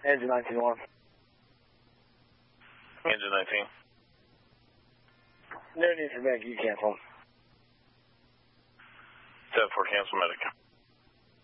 Engine 19-1. Engine 19. No need for medic, you cancel. 7-4, cancel medic.